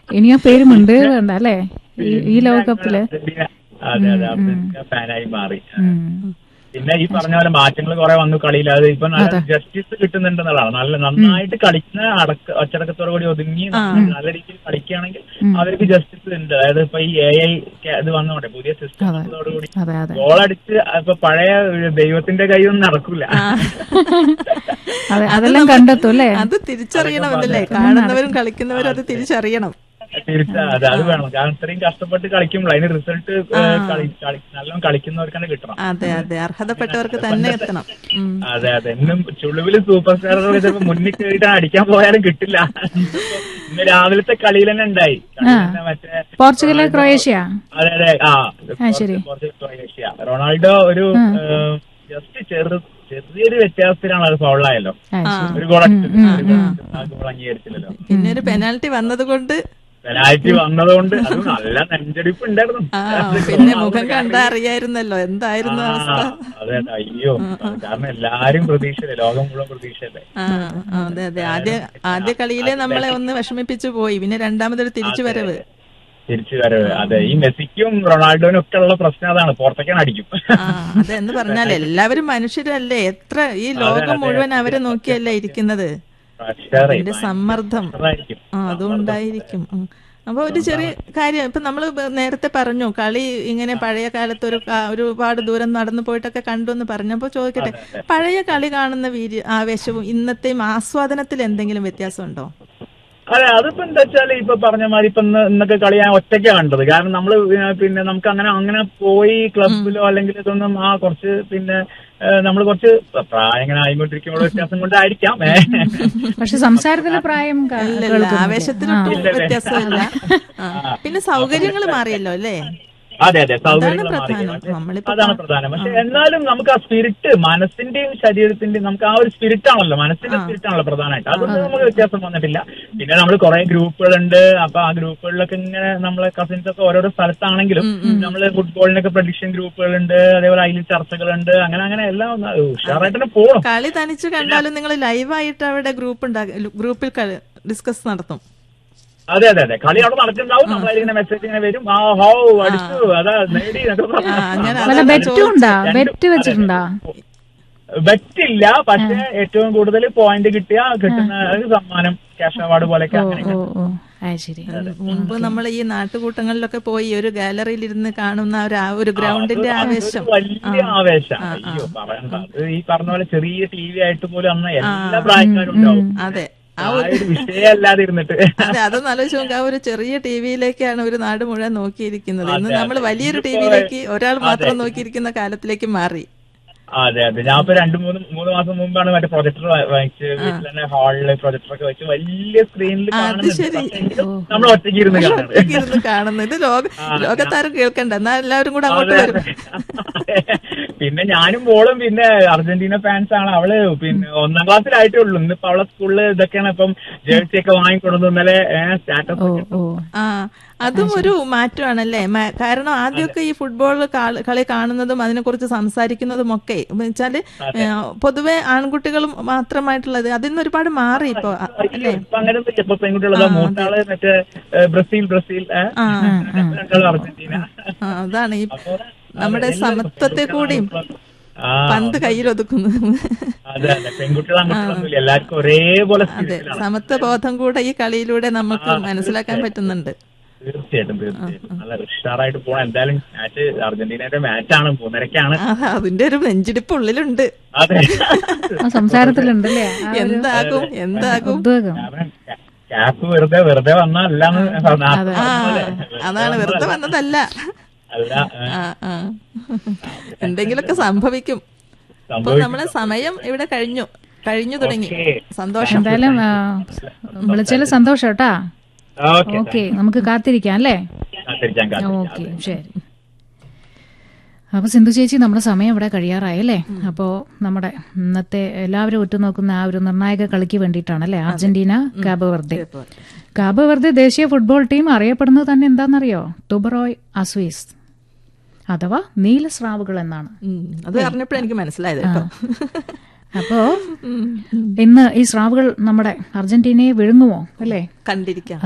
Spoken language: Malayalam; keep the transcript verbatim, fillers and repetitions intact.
ഇനി ആ പേര് മുണ്ട് വേണ്ട അല്ലേ ഈ ലോകകപ്പില്. അതെ അതെ അർജന്റീന ഫാനായി മാറി. പിന്നെ ഈ പറഞ്ഞ പോലെ മാറ്റങ്ങൾ കുറെ വന്നു കളിയിൽ. അത് ഇപ്പൊ നല്ല ജസ്റ്റിസ് കിട്ടുന്നുണ്ടെന്നുള്ളതാണ്. നല്ല നന്നായിട്ട് കളിക്കുന്ന അടക്ക അച്ചടക്കത്തോടു കൂടി ഒതുങ്ങി നല്ല രീതിയിൽ കളിക്കുകയാണെങ്കിൽ അവർക്ക് ജസ്റ്റിസ് ഉണ്ട്. അതായത് ഇപ്പൊ ഈ എ ഐ ഇത് വന്നോട്ടെ പുതിയ സിസ്റ്റത്തോടുകൂടി ഗോളടിച്ച് ഇപ്പൊ പഴയ ദൈവത്തിന്റെ കൈയൊന്നും നടക്കൂല. അതെല്ലാം കണ്ടെത്തും അല്ലേ? അത് തിരിച്ചറിയണമല്ലേ? കാണുന്നവരും കളിക്കുന്നവരും അത് തിരിച്ചറിയണം. തീർച്ച അതെ അത് വേണം. കാരണം ഇത്രയും കഷ്ടപ്പെട്ട് കളിക്കുമ്പോൾ അതിന് റിസൾട്ട് നല്ലോണം കളിക്കുന്നവർക്ക് തന്നെ കിട്ടണം. അതെ അതെ അർഹതപ്പെട്ടവർക്ക് തന്നെ എത്തണം. അതെ അതെ എന്നും ചുളിവില് സൂപ്പർ സ്റ്റാറുകൾ ചിലപ്പോ മുന്നിൽ കയറിയിട്ട് അടിക്കാൻ പോയാലും കിട്ടില്ല. ഇന്ന് രാവിലത്തെ കളിയിൽ തന്നെ ഉണ്ടായി. മറ്റേ പോർച്ചുഗൽ ക്രൊയേഷ്യ. അതെ അതെ ആ പോർച്ചുഗൽ ക്രൊയേഷ്യ. റൊണാൾഡോ ഒരു ജസ്റ്റ് ചെറു ചെറിയൊരു വ്യത്യാസത്തിലാണ് അത് ഫൗളായല്ലോ. ഒരു ഗോൾ ഗോൾ അംഗീകരിച്ചില്ലല്ലോ. പിന്നെ ഒരു പെനാൽറ്റി വന്നത് കൊണ്ട് പെനാൽറ്റി വന്നതുകൊണ്ട് അത് നല്ല നെഞ്ചടിപ്പ് ഉണ്ടായിരുന്നു. പിന്നെ മുഖം കണ്ടാ അറിയായിരുന്നല്ലോ എന്തായിരുന്നു അവസ്ഥ. അതെ അയ്യോ കാരണം എല്ലാരും പ്രതീക്ഷയല്ലേ, ലോകം മുഴുവൻ പ്രതീക്ഷയല്ലേ. അതെ അതെ ആദ്യ ആദ്യ കളിയിലെ നമ്മളെ ഒന്ന് വിഷമിപ്പിച്ചു പോയി. പിന്നെ രണ്ടാമതൊരു തിരിച്ചു വരവ് തിരിച്ചു വരവ് അതെ. ഈ മെസ്സിക്കും റൊണാൾഡോനും ഒക്കെ ഉള്ള പ്രശ്നം അതാണ്, പുറത്തേക്കാണ് അടിക്കും. അതെന്ന് പറഞ്ഞാൽ എല്ലാവരും മനുഷ്യരല്ലേ, എത്ര ഈ ലോകം മുഴുവൻ അവരെ നോക്കിയല്ലേ ഇരിക്കുന്നത്. അതിന്റെ സമ്മർദ്ദം അതുകൊണ്ടായിരിക്കും. അപ്പൊ ഒരു ചെറിയ കാര്യം ഇപ്പൊ നമ്മള് നേരത്തെ പറഞ്ഞു കളി ഇങ്ങനെ പഴയ കാലത്ത് ഒരു ഒരുപാട് ദൂരം നടന്നു പോയിട്ടൊക്കെ കണ്ടു എന്ന് പറഞ്ഞപ്പോ ചോദിക്കട്ടെ, പഴയ കളി കാണുന്ന വീര് ആവേശവും ഇന്നത്തെയും ആസ്വാദനത്തിൽ എന്തെങ്കിലും വ്യത്യാസമുണ്ടോ? അതെ അതിപ്പോ എന്താ വെച്ചാല് ഇപ്പൊ പറഞ്ഞ മാതിരി ഇപ്പൊ ഇന്നൊക്കെ കളി ഞാൻ ഒറ്റയ്ക്കാ കണ്ടത്. കാരണം നമ്മള് പിന്നെ നമുക്ക് അങ്ങനെ അങ്ങനെ പോയി ക്ലബിലോ അല്ലെങ്കിൽ ഇതൊന്നും ആ കുറച്ച് പിന്നെ നമ്മൾ കുറച്ച് പ്രായം ഇങ്ങനെ ആയിക്കൊണ്ടിരിക്കുമ്പോൾ വ്യത്യാസം കൊണ്ടായിരിക്കാം. പക്ഷെ സംസാരത്തിലെ പ്രായം ആവേശത്തിനൊട്ടും വ്യത്യാസമില്ല. പിന്നെ സൗകര്യങ്ങൾ മാറിയല്ലോ അല്ലേ? അതെ അതെ സൗകര്യങ്ങൾ മാറി, അതാണ് പ്രധാനം. പക്ഷെ എന്നാലും നമുക്ക് ആ സ്പിരിറ്റ് മനസ്സിന്റെയും ശരീരത്തിന്റെയും നമുക്ക് ആ ഒരു സ്പിരിറ്റ് ആണല്ലോ, മനസ്സിന്റെ സ്പിരിറ്റ് ആണല്ലോ പ്രധാനമായിട്ട്. അതൊന്നും നമുക്ക് വ്യത്യാസം വന്നിട്ടില്ല. പിന്നെ നമ്മൾ കുറെ ഗ്രൂപ്പുകളുണ്ട്. അപ്പൊ ആ ഗ്രൂപ്പുകളിലൊക്കെ ഇങ്ങനെ നമ്മളെ കസിൻസ് ഒക്കെ ഓരോരോ സ്ഥലത്താണെങ്കിലും നമ്മള് ഫുട്ബോളിനൊക്കെ പ്രഡിക്ഷൻ ഗ്രൂപ്പുകളുണ്ട്, അതേപോലെ അതിൽ ചർച്ചകളുണ്ട്. അങ്ങനെ അങ്ങനെ എല്ലാം ഉഷാറായിട്ട് തന്നെ പോകണം. കളി തനിച്ച് കണ്ടാലും നിങ്ങൾ ലൈവായിട്ട് അവിടെ ഗ്രൂപ്പ് ഉണ്ടാകും, ഗ്രൂപ്പിൽ ഡിസ്കസ് നടത്തും. അതെ അതെ അതെ കളി അവിടെ നടക്കുന്നുണ്ടാവും. നമ്മളതിലിങ്ങനെ മെസ്സേജ് ഇങ്ങനെ വരും, ആ ഹോ അടിച്ചു അതാ നേടി. ബെറ്റില്ല, പക്ഷെ ഏറ്റവും കൂടുതൽ പോയിന്റ് കിട്ടിയ കിട്ടുന്ന സമ്മാനം ക്യാഷ് അവാർഡ് പോലെയൊക്കെ. മുമ്പ് നമ്മൾ ഈ നാട്ടുകൂട്ടങ്ങളിലൊക്കെ പോയി ഒരു ഗാലറിയിൽ ഇരുന്ന് കാണുന്ന ഒരു ഗ്രൗണ്ടിന്റെ ആവേശം വലിയ ആവേശം. അയ്യോ പറയണ്ട, അത് ഈ പറഞ്ഞ പോലെ ചെറിയ ടി വി ആയിട്ട് പോലും അന്ന് എല്ലാ പ്രായക്കാരും ഉണ്ടാവും. അതെ ആ ഒരു വിഷയമല്ലാതെ ഇരുന്നിട്ട് അതെ അതൊന്നും ആലോചിച്ച് നോക്കുക. ആ ഒരു ചെറിയ ടി വിയിലേക്കാണ് ഒരു നാട് മുഴുവൻ നോക്കിയിരിക്കുന്നത്. ഇന്ന് നമ്മൾ വലിയൊരു ടി വിയിലേക്ക് ഒരാൾ മാത്രം നോക്കിയിരിക്കുന്ന കാലത്തിലേക്ക് മാറി. അതെ അതെ ഞാൻ ഇപ്പൊ രണ്ടു മൂന്ന് മൂന്ന് മാസം മുമ്പാണ് മറ്റേ പ്രൊജക്ടർ വാങ്ങിച്ച് വീട്ടിൽ തന്നെ ഹാളില് പ്രൊജക്ടറൊക്കെ വെച്ച് വലിയ സ്ക്രീനിൽ നമ്മൾ ഒറ്റയ്ക്ക് ഇരുന്ന് കാണുന്നത്. ഇത് ലോക ലോകത്താരും കേൾക്കണ്ട, എന്നാൽ എല്ലാവരും കൂടെ അങ്ങോട്ട് വരും. പിന്നെ ഞാനും മോളും പിന്നെ അർജന്റീന ഫാൻസ് ആണ്. അവള് പിന്നെ ഒന്നാം ക്ലാസ്സിലായിട്ടേ ഉള്ളൂ. ഇന്നിപ്പോ അവളെ സ്കൂളില് ഇതൊക്കെയാണ് ഇപ്പം ജേഴ്സി ഒക്കെ വാങ്ങിക്കൊണ്ടു ഇന്നലെ സ്റ്റാറ്റസ്. ആ അതും ഒരു മാറ്റമാണല്ലേ. കാരണം ആദ്യമൊക്കെ ഈ ഫുട്ബോൾ കളി കാണുന്നതും അതിനെക്കുറിച്ച് സംസാരിക്കുന്നതും ഒക്കെ വെച്ചാല് പൊതുവെ ആൺകുട്ടികളും മാത്രമായിട്ടുള്ളത് അതിൽ നിന്ന് ഒരുപാട് മാറി ഇപ്പൊ അല്ലേ. അങ്ങനെ പെൺകുട്ടികളെ മൂത്താള് മറ്റേ ബ്രസീൽ ബ്രസീൽ അർജന്റീന. അതാണ് ഈ നമ്മുടെ സമത്വത്തെ കൂടി പന്ത് കയ്യിലൊതുക്കുന്നു. അതെ എല്ലാവർക്കും ഒരേപോലെ അതെ സമത്വ ബോധം കൂടെ ഈ കളിയിലൂടെ നമുക്ക് മനസ്സിലാക്കാൻ പറ്റുന്നുണ്ട്. തീർച്ചയായിട്ടും തീർച്ചയായിട്ടും നല്ല ഉഷാറായിട്ട് പോകണം. എന്തായാലും മാച്ച് അർജന്റീനയുടെ മാച്ചാണ്, മൂന്നരക്കാണ്. അതിന്റെ ഒരു നെഞ്ചിടിപ്പ് ഉള്ളിലുണ്ട്, അതെ സംസാരത്തിലുണ്ടല്ലേ. എന്താകും എന്താകും ക്യാപ്പ് വെറുതെ വെറുതെ വന്നല്ലാന്ന് അതാണ്, വെറുതെ വന്നതല്ല. എന്തെങ്കിലുമൊക്കെ സംഭവിക്കും. അപ്പൊ നമ്മളെ സമയം ഇവിടെ കഴിഞ്ഞു കഴിഞ്ഞു തുടങ്ങി. സന്തോഷം, എന്തായാലും വിളിച്ചാലും സന്തോഷം കേട്ടാ. ഓക്കെ നമുക്ക് കാത്തിരിക്കാം അല്ലേ. ഓക്കെ ശരി. അപ്പൊ സിന്ധു ചേച്ചി നമ്മുടെ സമയം ഇവിടെ കഴിയാറായല്ലേ. അപ്പോ നമ്മുടെ ഇന്നത്തെ എല്ലാവരും ഉറ്റുനോക്കുന്ന ആ ഒരു നിർണായക കളിക്ക് വേണ്ടിയിട്ടാണല്ലേ Argentina Cabo Verde. Cabo Verde ദേശീയ ഫുട്ബോൾ ടീം അറിയപ്പെടുന്നത് തന്നെ എന്താണെന്നറിയോ? തുബറോയ് അസ്വീസ് അഥവാ നീലസ്രാവുകൾ എന്നാണ്. അത് അറിഞ്ഞപ്പോഴേ എനിക്ക് മനസ്സിലായത് കേട്ടോ. അപ്പോ ഇന്ന് ഈ സ്രാവുകൾ നമ്മുടെ അർജന്റീനയെ വിഴുങ്ങുമോ അല്ലേ? കണ്ടിരിക്കാം.